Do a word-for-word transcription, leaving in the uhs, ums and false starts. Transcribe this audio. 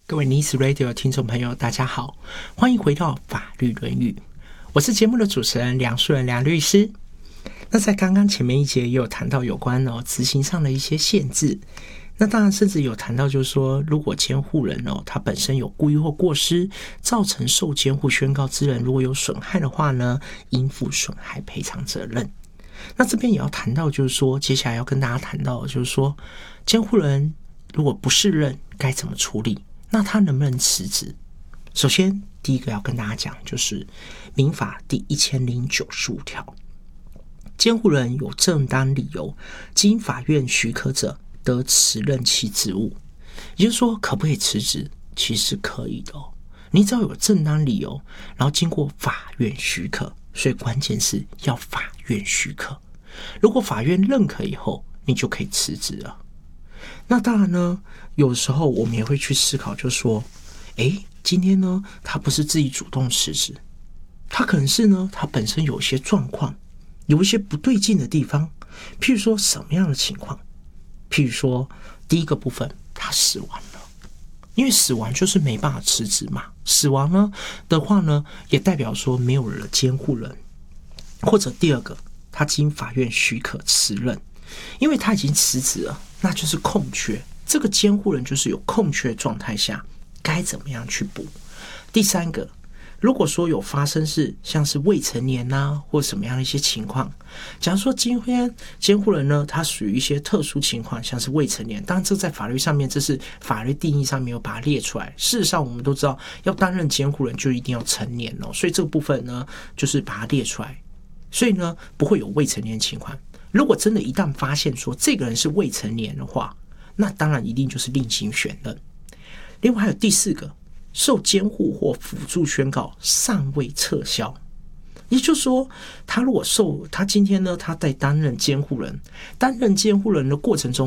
各位 Nice Radio 听众朋友大家好，欢迎回到法律论语，我是节目的主持人梁树人梁律师。那在刚刚前面一节也有谈到有关哦执行上的一些限制，那当然甚至有谈到就是说，如果监护人哦他本身有故意或过失造成受监护宣告之人如果有损害的话呢，应负损害赔偿责任。那这边也要谈到就是说，接下来要跟大家谈到的就是说，监护人如果不适任该怎么处理，那他能不能辞职？首先第一个要跟大家讲就是民法第一千零九十五条，监护人有正当理由经法院许可者得辞任其职务。也就是说，可不可以辞职？其实可以的哦，你只要有正当理由，然后经过法院许可，所以关键是要法院许可。如果法院认可以后，你就可以辞职了。那当然呢，有时候我们也会去思考，就是说，诶，今天呢，他不是自己主动辞职，他可能是呢，他本身有一些状况，有一些不对劲的地方。譬如说什么样的情况？譬如说第一个部分，他死亡了，因为死亡就是没办法辞职嘛。死亡呢的话呢，也代表说没有了监护人。或者第二个，他经法院许可辞任，因为他已经辞职了，那就是空缺，这个监护人就是有空缺的状态下该怎么样去补。第三个，如果说有发生是像是未成年啊或什么样的一些情况，假如说今天监护人呢他属于一些特殊情况，像是未成年，当然这在法律上面这是法律定义上面有把它列出来。事实上我们都知道要担任监护人就一定要成年哦，所以这个部分呢就是把它列出来，所以呢不会有未成年情况。如果真的一旦发现说这个人是未成年的话，那当然一定就是另行选任。另外还有第四个，受监护或辅助宣告尚未撤销，也就是说，他如果受他今天呢，他在担任监护人，担任监护人的过程中，